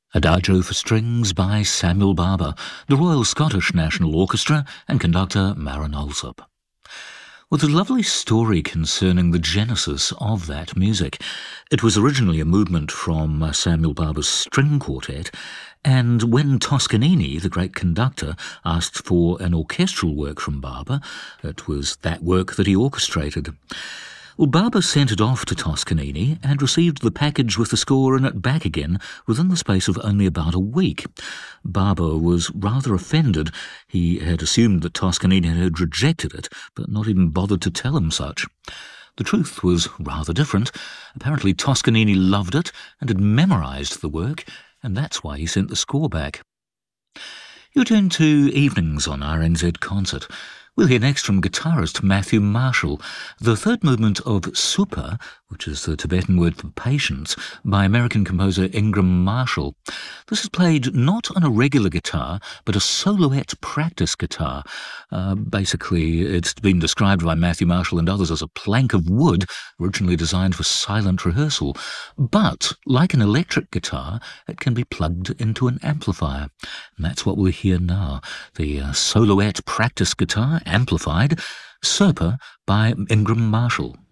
Adagio for Strings by Samuel Barber, the Royal Scottish National Orchestra and conductor Maren Alsop. Well, there's a lovely story concerning the genesis of that music. It was originally a movement from Samuel Barber's string quartet, and when Toscanini, the great conductor, asked for an orchestral work from Barber, it was that work that he orchestrated. Well, Barber sent it off to Toscanini and received the package with the score and it back again within the space of only about a week. Barber was rather offended. He had assumed that Toscanini had rejected it, but not even bothered to tell him such. The truth was rather different. Apparently Toscanini loved it and had memorised the work, and that's why he sent the score back. You're tuned to Evenings on RNZ Concert. We'll hear next from guitarist Matthew Marshall, the third movement of Supa, which is the Tibetan word for patience, by American composer Ingram Marshall. This is played not on a regular guitar, but a soloette practice guitar. Basically, it's been described by Matthew Marshall and others as a plank of wood, originally designed for silent rehearsal. But, like an electric guitar, it can be plugged into an amplifier. And that's what we'll hear now, the soloette practice guitar, amplified, Supa by Ingram Marshall.